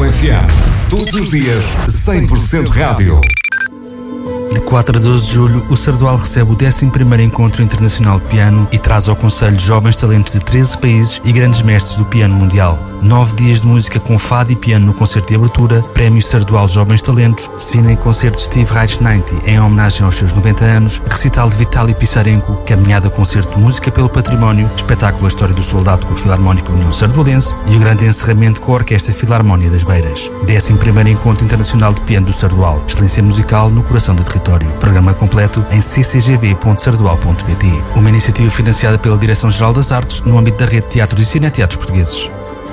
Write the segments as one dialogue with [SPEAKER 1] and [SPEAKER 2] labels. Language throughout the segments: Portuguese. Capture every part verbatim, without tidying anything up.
[SPEAKER 1] um F M. Todos os dias, cem por cento rádio.
[SPEAKER 2] De quatro a doze de julho, o Sardual recebe o décimo primeiro Encontro Internacional de Piano e traz ao Conselho jovens talentos de treze países e grandes mestres do piano mundial. Nove dias de música com fado e piano no concerto de abertura, Prémio Sardual Jovens Talentos, cine e concerto de Steve Reich noventa em homenagem aos seus noventa anos, recital de Vitaly Pisarenko, caminhada concerto de música pelo património, espetáculo A História do Soldado com a Filarmónica União Sardualense e o grande encerramento com a Orquestra Filarmónia das Beiras. décimo primeiro Encontro Internacional de Piano do Sardual, excelência musical no coração do território. Programa completo em c c g v ponto sardual ponto p t. Uma iniciativa financiada pela Direção-Geral das Artes no âmbito da Rede de Teatros e Cineteatros Portugueses.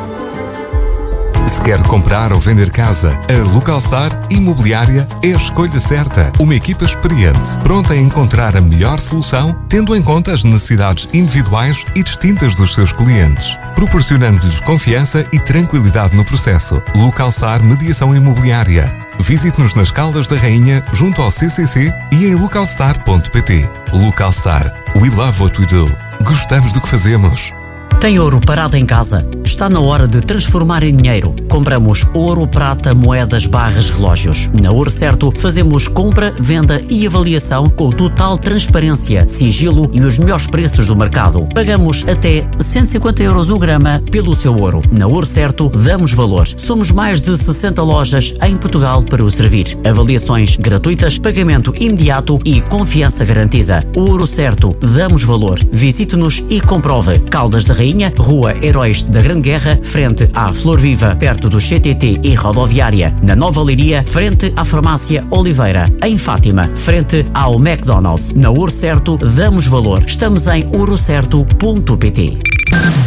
[SPEAKER 1] Se quer comprar ou vender casa, a Localstar Imobiliária é a escolha certa. Uma equipa experiente, pronta a encontrar a melhor solução, tendo em conta as necessidades individuais e distintas dos seus clientes, proporcionando-lhes confiança e tranquilidade no processo. Localstar Mediação Imobiliária. Visite-nos nas Caldas da Rainha, junto ao C C C e em localstar ponto p t. Localstar. We love what we do. Gostamos do que fazemos.
[SPEAKER 3] Tem ouro parado em casa? Está na hora de transformar em dinheiro. Compramos ouro, prata, moedas, barras, relógios. Na Ouro Certo, fazemos compra, venda e avaliação com total transparência, sigilo e os melhores preços do mercado. Pagamos até cento e cinquenta euros o grama pelo seu ouro. Na Ouro Certo, damos valor. Somos mais de sessenta lojas em Portugal para o servir. Avaliações gratuitas, pagamento imediato e confiança garantida. Ouro Certo, damos valor. Visite-nos e comprove. Caldas da Rainha, Rua Heróis da Grande Guerra, frente à Flor Viva, perto do C T T e rodoviária. Na Nova Leiria, frente à Farmácia Oliveira. Em Fátima, frente ao McDonald's. Na Ouro Certo, damos valor. Estamos em ouro certo ponto p t.